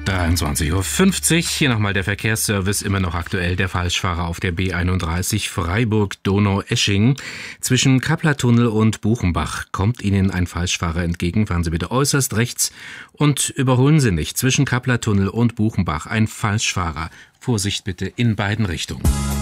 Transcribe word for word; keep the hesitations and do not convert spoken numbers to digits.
dreiundzwanzig Uhr fünfzig, hier nochmal der Verkehrsservice, immer noch aktuell der Falschfahrer auf der B einunddreißig Freiburg-Donau-Esching. Zwischen Kappler-Tunnel und Buchenbach kommt Ihnen ein Falschfahrer entgegen. Fahren Sie bitte äußerst rechts und überholen Sie nicht. Zwischen Kappler-Tunnel und Buchenbach ein Falschfahrer. Vorsicht bitte in beiden Richtungen.